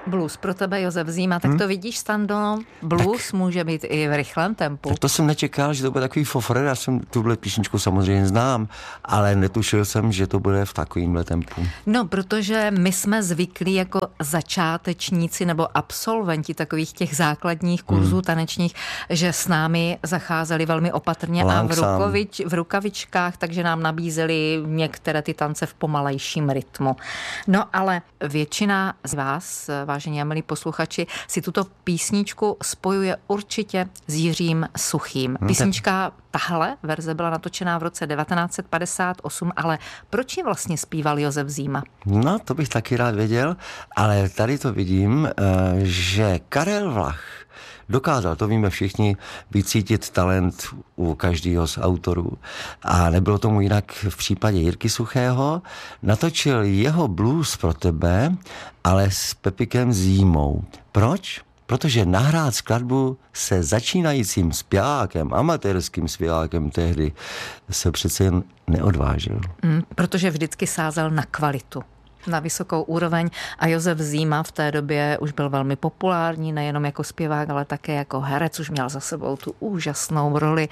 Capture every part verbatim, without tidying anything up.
Blues pro tebe, Josef Zíma, tak hmm? to vidíš, Stando, blues tak může být i v rychlém tempu. Tak to jsem nečekal, že to bude takový fofr, já jsem tuhle písničku samozřejmě znám, ale netušil jsem, že to bude v takovýmhle tempu. No, protože my jsme zvyklí jako začátečníci nebo absolventi takových těch základních kurzů hmm. tanečních, že s námi zacházeli velmi opatrně Lang a v, rukovič, v rukavičkách, takže nám nabízeli některé ty tance v pomalejším rytmu. No, ale většina z vás, vážení a milí posluchači, si tuto písničku spojuje určitě s Jiřím Suchým. Písnička tahle verze byla natočená v roce devatenáct set padesát osm, ale proč ji vlastně zpíval Josef Zíma? No, to bych taky rád věděl, ale tady to vidím, že Karel Vlach dokázal, to víme všichni, vycítit talent u každého z autorů. A nebylo tomu jinak v případě Jirky Suchého. Natočil jeho Blues pro tebe, ale s Pepikem Zímou. Proč? Protože nahrát skladbu se začínajícím zpěvákem, amatérským zpěvákem tehdy se přece jen neodvážil. Mm, protože vždycky sázel na kvalitu, na vysokou úroveň a Josef Zíma v té době už byl velmi populární, nejenom jako zpěvák, ale také jako herec, už měl za sebou tu úžasnou roli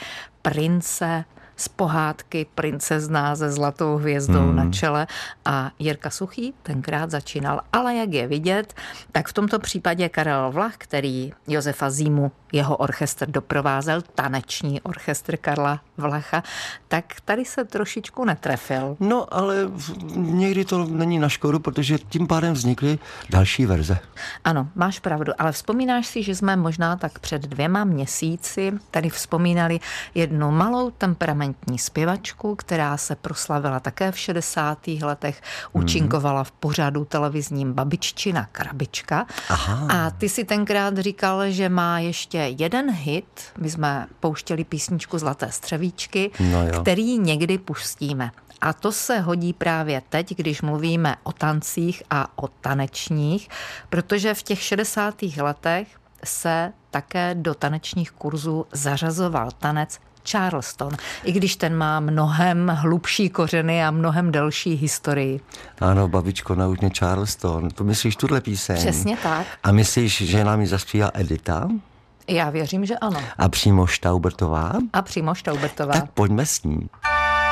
prince z pohádky Princezna se zlatou hvězdou hmm. na čele a Jirka Suchý tenkrát začínal. Ale jak je vidět, tak v tomto případě Karel Vlach, který Josefa Zímu, jeho orchestr doprovázel, taneční orchestr Karla Vlacha, tak tady se trošičku netrefil. No, ale někdy to není na škodu, protože tím pádem vznikly další verze. Ano, máš pravdu, ale vzpomínáš si, že jsme možná tak před dvěma měsíci tady vzpomínali jednu malou temperamentní zpěvačku, která se proslavila také v šedesátých letech, účinkovala v pořadu televizním Babiččina krabička. Aha. A ty si tenkrát říkal, že má ještě jeden hit, my jsme pouštěli písničku Zlaté střevíčky, no který někdy pustíme. A to se hodí právě teď, když mluvíme o tancích a o tanečních, protože v těch šedesátých letech se také do tanečních kurzů zařazoval tanec Charleston, i když ten má mnohem hlubší kořeny a mnohem delší historii. Ano, babičko, nauč mě Charleston. To myslíš tuhle píseň? Přesně tak. A myslíš, že nám ji zaspívá Edita? Já věřím, že ano. A přímo Štaubertová? A přímo Štaubertová. Tak pojďme s ní.